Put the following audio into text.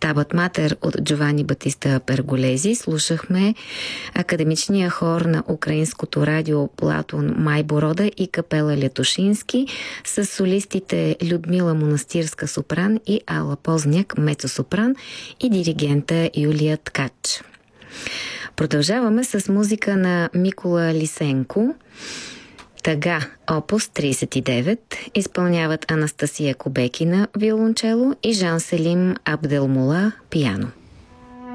Стабат Матер от Джовани Батиста Перголези. Слушахме академичния хор на украинското радио Платон Майборода и капела Лятошински с солистите Людмила Монастирска сопран и Алла Позняк мецосопран и диригента Юлия Ткач. Продължаваме с музика на Микола Лисенко. Тага, опус 39, изпълняват Анастасия Кобекина виолончело и Жан Селим Абделмула пиано.